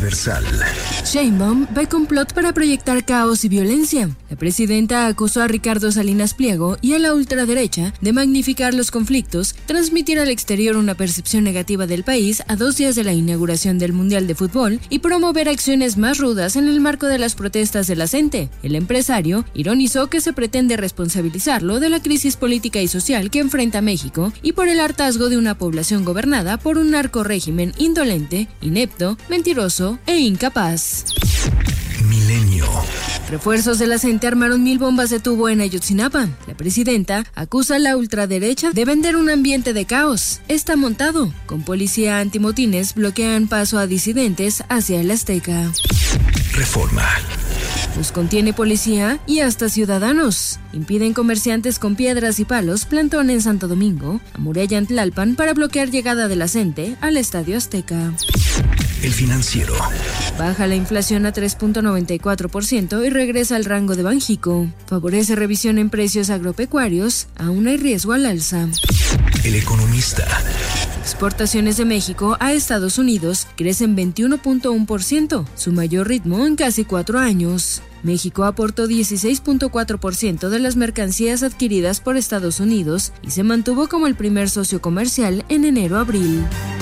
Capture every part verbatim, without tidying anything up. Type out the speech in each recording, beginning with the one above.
Universal. Sheinbaum ve complot para proyectar caos y violencia. La presidenta acusó a Ricardo Salinas Pliego y a la ultraderecha de magnificar los conflictos, transmitir al exterior una percepción negativa del país a dos días de la inauguración del Mundial de Fútbol y promover acciones más rudas en el marco de las protestas de la gente. El empresario ironizó que se pretende responsabilizarlo de la crisis política y social que enfrenta México y por el hartazgo de una población gobernada por un narcorrégimen indolente, inepto, mentiroso e incapaz. Milenio. Refuerzos de la C E N T E armaron mil bombas de tubo en Ayotzinapa. La presidenta acusa a la ultraderecha de vender un ambiente de caos. Está montado. Con policía antimotines bloquean paso a disidentes hacia el Azteca. Reforma. Los contiene policía y hasta ciudadanos. Impiden comerciantes con piedras y palos plantón en Santo Domingo, amurallan Tlalpan para bloquear llegada de la C E N T E al Estadio Azteca. El Financiero. Baja la inflación a tres punto noventa y cuatro por ciento y regresa al rango de Banjico. Favorece revisión en precios agropecuarios, aún hay riesgo al alza. El Economista. Exportaciones de México a Estados Unidos crecen veintiuno punto uno por ciento, su mayor ritmo en casi cuatro años. México aportó dieciséis punto cuatro por ciento de las mercancías adquiridas por Estados Unidos y se mantuvo como el primer socio comercial en enero-abril.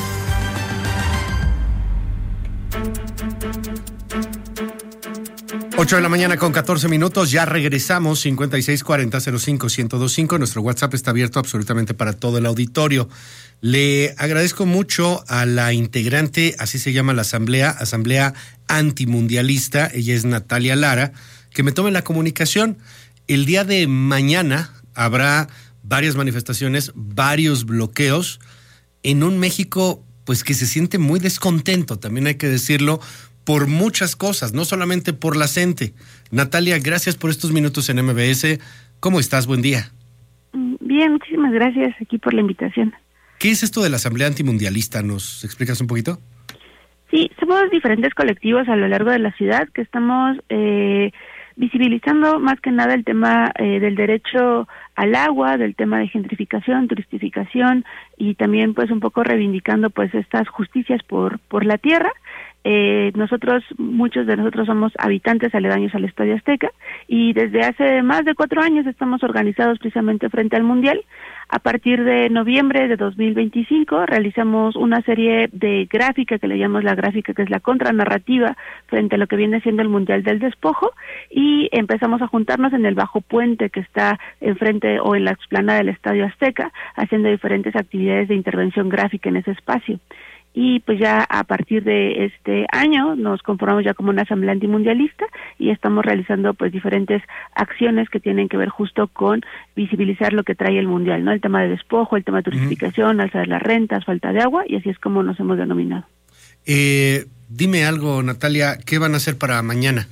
ocho de la mañana con catorce minutos, ya regresamos, cincuenta y seis cuarenta cero cinco ciento veinticinco, nuestro WhatsApp está abierto absolutamente para todo el auditorio. Le agradezco mucho a la integrante, así se llama la asamblea, Asamblea Antimundialista, ella es Natalia Lara, que me tome la comunicación. El día de mañana habrá varias manifestaciones, varios bloqueos, en un México pues que se siente muy descontento, también hay que decirlo, por muchas cosas, no solamente por la C E N T E. Natalia, gracias por estos minutos en M B S. ¿Cómo estás? Buen día. Bien, muchísimas gracias aquí por la invitación. ¿Qué es esto de la Asamblea Antimundialista? ¿Nos explicas un poquito? Sí, somos diferentes colectivos a lo largo de la ciudad que estamos eh, visibilizando más que nada el tema eh, del derecho al agua, del tema de gentrificación, turistificación y también pues un poco reivindicando pues estas justicias por por la tierra. Eh, nosotros, muchos de nosotros somos habitantes aledaños al Estadio Azteca y desde hace más de cuatro años estamos organizados precisamente frente al Mundial. A partir de noviembre de dos mil veinticinco realizamos una serie de gráfica que le llamamos la gráfica, que es la contranarrativa frente a lo que viene siendo el Mundial del Despojo, y empezamos a juntarnos en el Bajo Puente que está enfrente o en la explanada del Estadio Azteca, haciendo diferentes actividades de intervención gráfica en ese espacio. Y pues ya a partir de este año nos conformamos ya como una asamblea antimundialista y estamos realizando pues diferentes acciones que tienen que ver justo con visibilizar lo que trae el mundial, ¿no? El tema de despojo, el tema de turistificación, uh-huh. alza de las rentas, falta de agua, y así es como nos hemos denominado. Eh, dime algo, Natalia, ¿qué van a hacer para mañana?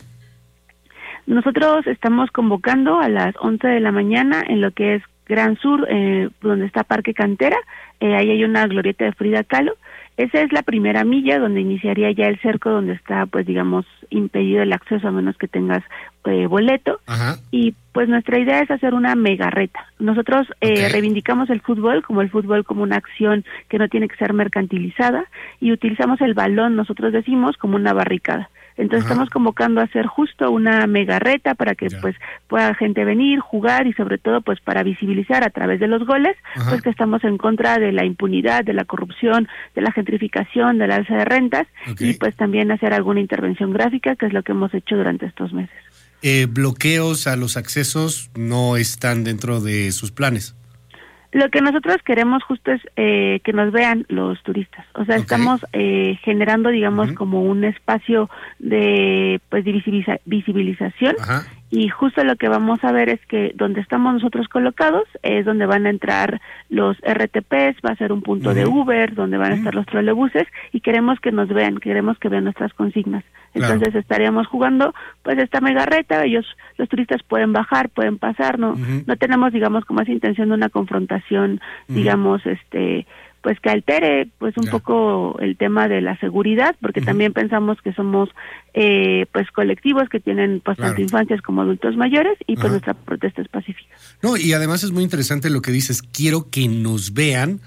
Nosotros estamos convocando a las once de la mañana en lo que es Gran Sur, eh, donde está Parque Cantera, eh, ahí hay una glorieta de Frida Kahlo. Esa es la primera milla donde iniciaría ya el cerco, donde está, pues digamos, impedido el acceso a menos que tengas eh, boleto. Ajá. Y pues nuestra idea es hacer una megarreta. Nosotros eh, okay. reivindicamos el fútbol como el fútbol como una acción que no tiene que ser mercantilizada y utilizamos el balón, nosotros decimos, como una barricada. Entonces Ajá. estamos convocando a hacer justo una megarreta para que ya. pues pueda gente venir, jugar y sobre todo pues para visibilizar a través de los goles Ajá. pues que estamos en contra de la impunidad, de la corrupción, de la gentrificación, del alza de rentas okay. y pues también hacer alguna intervención gráfica, que es lo que hemos hecho durante estos meses. Eh, bloqueos a los accesos no están dentro de sus planes. Lo que nosotros queremos justo es eh, que nos vean los turistas. O sea, okay. estamos eh, generando, digamos, uh-huh. como un espacio de pues visibiliza- visibilización. Ajá. Y justo lo que vamos a ver es que donde estamos nosotros colocados es donde van a entrar los R T Pes, va a ser un punto uh-huh. de Uber, donde van a estar uh-huh. los trolebuses, y queremos que nos vean, queremos que vean nuestras consignas. Entonces claro. estaríamos jugando pues esta megarreta, ellos, los turistas pueden bajar, pueden pasar, no uh-huh. no tenemos, digamos, como esa intención de una confrontación, uh-huh. digamos, este pues que altere pues un yeah. poco el tema de la seguridad, porque uh-huh. también pensamos que somos eh, pues colectivos que tienen pues claro. tanto infancias como adultos mayores y pues uh-huh. nuestra protesta es pacífica. No, y además es muy interesante lo que dices, quiero que nos vean,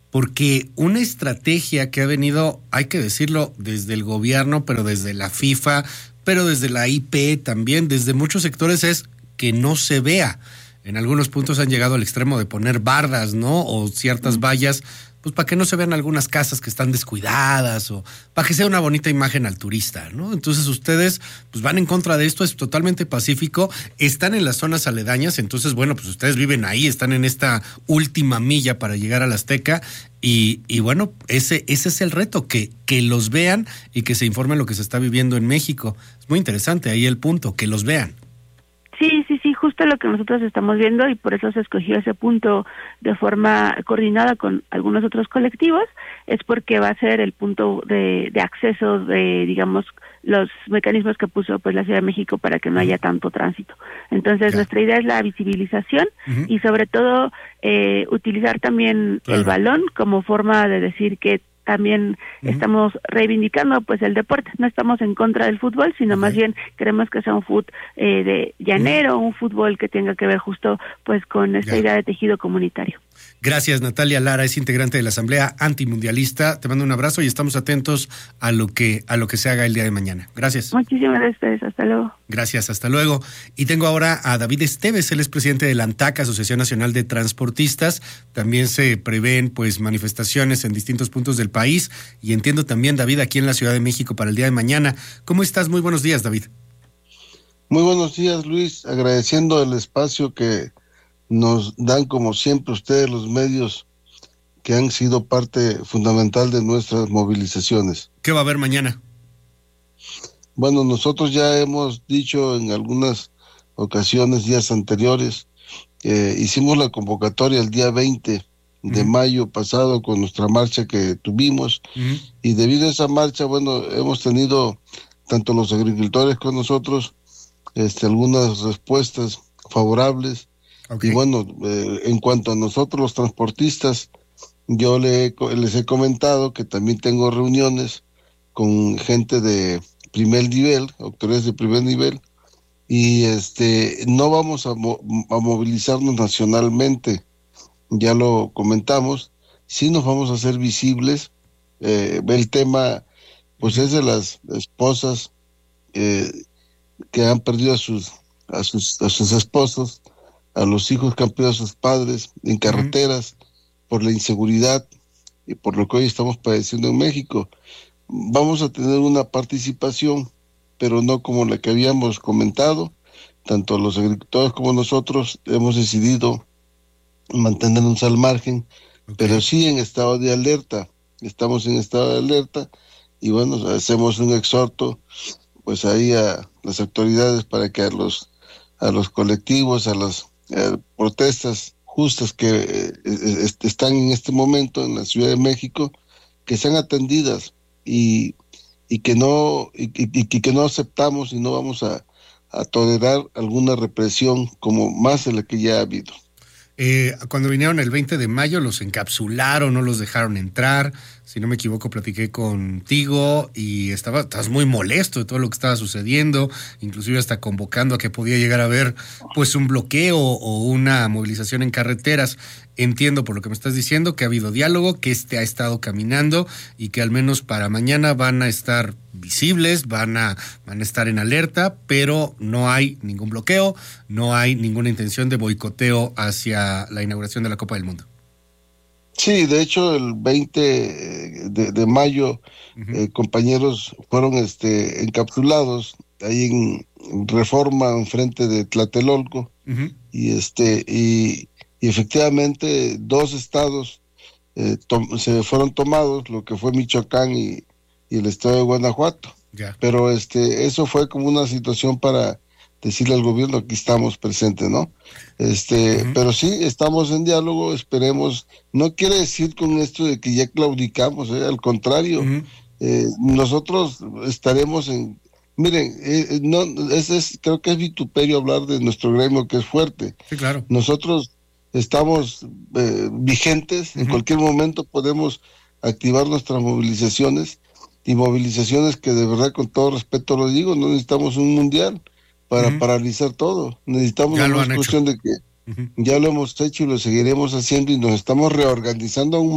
porque una estrategia que ha venido, hay que decirlo, desde el gobierno, pero desde la FIFA, pero desde la I P también, desde muchos sectores, es que no se vea. En algunos puntos han llegado al extremo de poner bardas, ¿no? O ciertas vallas, pues para que no se vean algunas casas que están descuidadas o para que sea una bonita imagen al turista, ¿no? Entonces ustedes pues van en contra de esto, es totalmente pacífico, están en las zonas aledañas, entonces bueno, pues ustedes viven ahí, están en esta última milla para llegar a la Azteca y, y bueno, ese, ese es el reto, que, que los vean y que se informen lo que se está viviendo en México. Es muy interesante ahí el punto, que los vean. Sí, sí, sí, justo lo que nosotros estamos viendo y por eso se escogió ese punto de forma coordinada con algunos otros colectivos, es porque va a ser el punto de, de acceso de, digamos, los mecanismos que puso pues la Ciudad de México para que no haya tanto tránsito. Entonces, ya. Nuestra idea es la visibilización uh-huh. y sobre todo eh, utilizar también claro. el balón como forma de decir que también uh-huh. estamos reivindicando pues el deporte, no estamos en contra del fútbol, sino okay. más bien queremos que sea un fútbol eh, de llanero, uh-huh. un fútbol que tenga que ver justo pues con esta yeah. idea de tejido comunitario. Gracias, Natalia Lara, es integrante de la Asamblea Antimundialista. Te mando un abrazo y estamos atentos a lo que a lo que se haga el día de mañana. Gracias. Muchísimas gracias, hasta luego. Gracias, hasta luego. Y tengo ahora a David Esteves, él es presidente de la ANTAC, Asociación Nacional de Transportistas. También se prevén pues manifestaciones en distintos puntos del país y entiendo también, David, aquí en la Ciudad de México para el día de mañana. ¿Cómo estás? Muy buenos días, David. Muy buenos días, Luis, agradeciendo el espacio que nos dan como siempre ustedes los medios que han sido parte fundamental de nuestras movilizaciones. ¿Qué va a haber mañana? Bueno, nosotros ya hemos dicho en algunas ocasiones, días anteriores, eh, hicimos la convocatoria el día veinte de uh-huh. mayo pasado con nuestra marcha que tuvimos uh-huh. y debido a esa marcha, bueno, hemos tenido tanto los agricultores con nosotros este, algunas respuestas favorables. Okay. Y bueno, eh, en cuanto a nosotros los transportistas, yo le, les he comentado que también tengo reuniones con gente de primer nivel, autoridades de primer nivel, y este no vamos a, mo- a movilizarnos nacionalmente, ya lo comentamos, sí nos vamos a hacer visibles. Eh, el tema pues es de las esposas eh, que han perdido a sus, a sus, a sus esposos, a los hijos que han perdido a sus padres en carreteras uh-huh. por la inseguridad y por lo que hoy estamos padeciendo en México. Vamos a tener una participación, pero no como la que habíamos comentado. Tanto los agricultores como nosotros hemos decidido mantenernos al margen, okay. pero sí en estado de alerta. Estamos en estado de alerta y bueno, hacemos un exhorto pues ahí a las autoridades para que a los a los colectivos, a las Eh, protestas justas que eh, est- están en este momento en la Ciudad de México, que sean atendidas y, y que no y, y, y que no aceptamos y no vamos a, a tolerar alguna represión como más de la que ya ha habido. Eh, cuando vinieron el veinte de mayo los encapsularon, no los dejaron entrar. Si no me equivoco, platiqué contigo y estaba, estabas muy molesto de todo lo que estaba sucediendo, inclusive hasta convocando a que podía llegar a haber pues un bloqueo o una movilización en carreteras. Entiendo por lo que me estás diciendo que ha habido diálogo, que este ha estado caminando y que al menos para mañana van a estar visibles, van a, van a estar en alerta, pero no hay ningún bloqueo, no hay ninguna intención de boicoteo hacia la inauguración de la Copa del Mundo. Sí, de hecho el veinte de, de mayo uh-huh. eh, compañeros fueron este encapsulados ahí en, en Reforma, enfrente de Tlatelolco, uh-huh. y este y, y efectivamente dos estados eh, to- se fueron tomados, lo que fue Michoacán y, y el estado de Guanajuato. Yeah. Pero este eso fue como una situación para decirle al gobierno aquí estamos presentes, ¿no? Este, uh-huh. pero sí, estamos en diálogo, esperemos, no quiere decir con esto de que ya claudicamos, ¿eh? Al contrario, uh-huh. eh, nosotros estaremos en, miren, eh, no, es, es, creo que es vituperio hablar de nuestro gremio que es fuerte. Sí, claro. Nosotros estamos eh, vigentes, uh-huh. en cualquier momento podemos activar nuestras movilizaciones, y movilizaciones que de verdad, con todo respeto lo digo, no necesitamos un mundial para uh-huh. paralizar todo. Necesitamos una cuestión de que uh-huh. ya lo hemos hecho y lo seguiremos haciendo y nos estamos reorganizando aún más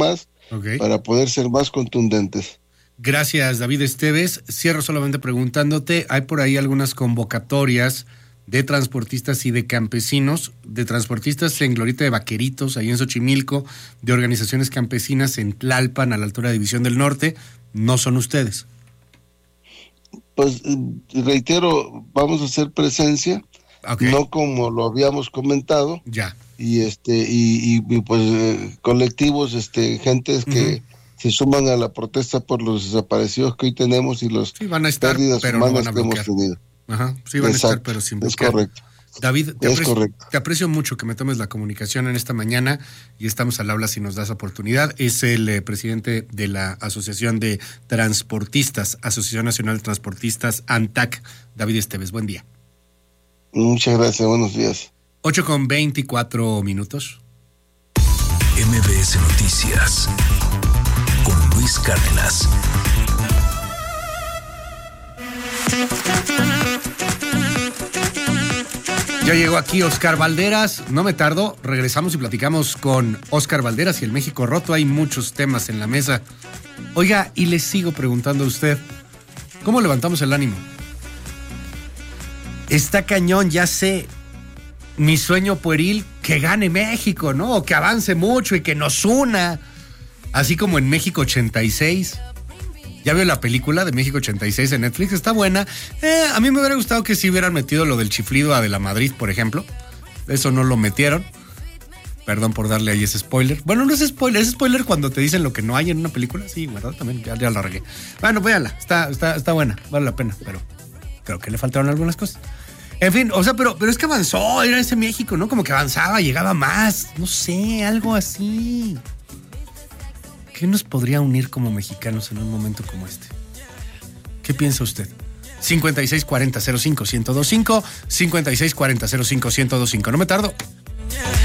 Okay. para poder ser más contundentes. Gracias, David Esteves. Cierro solamente preguntándote, hay por ahí algunas convocatorias de transportistas y de campesinos, de transportistas en Glorieta de Vaqueritos, ahí en Xochimilco, de organizaciones campesinas en Tlalpan, a la altura de División del Norte. ¿No son ustedes? Pues reitero, vamos a hacer presencia, Okay. no como lo habíamos comentado, Ya. y este y, y, y pues eh, colectivos, este gentes que uh-huh. se suman a la protesta por los desaparecidos que hoy tenemos y los sí, van a estar, pérdidas pero no humanas van a que hemos bloquear. tenido. Ajá, sí van Exacto, a estar, pero sin bloquear. Es correcto. David, te es aprecio, correcto. te aprecio mucho que me tomes la comunicación en esta mañana y estamos al habla si nos das oportunidad. Es el eh, presidente de la Asociación de Transportistas, Asociación Nacional de Transportistas, ANTAC, David Esteves. Buen día. Muchas gracias, buenos días. ocho con veinticuatro minutos. M B S Noticias con Luis Cárdenas. Ya llegó aquí Oscar Valderas, no me tardo, regresamos y platicamos con Oscar Valderas y el México roto, hay muchos temas en la mesa. Oiga, y les sigo preguntando a usted, ¿cómo levantamos el ánimo? Está cañón, ya sé, mi sueño pueril, que gane México, ¿no? O que avance mucho y que nos una, así como en México ochenta y seis. Ya veo la película de México ochenta y seis en Netflix, está buena. Eh, a mí me hubiera gustado que si hubieran metido lo del chiflido a De la Madrid, por ejemplo. Eso no lo metieron. Perdón por darle ahí ese spoiler. Bueno, no es spoiler, es spoiler cuando te dicen lo que no hay en una película. Sí, ¿verdad? También ya, ya la regué. Bueno, véanla, está, está, está buena, vale la pena, pero creo que le faltaron algunas cosas. En fin, o sea, pero, pero es que avanzó, era ese México, ¿no? Como que avanzaba, llegaba más, no sé, algo así. ¿Qué nos podría unir como mexicanos en un momento como este? ¿Qué piensa usted? cincuenta y seis cuarenta cero cinco uno cero dos cinco, cincuenta y seis cuarenta cero cinco uno cero dos cinco. No me tardo.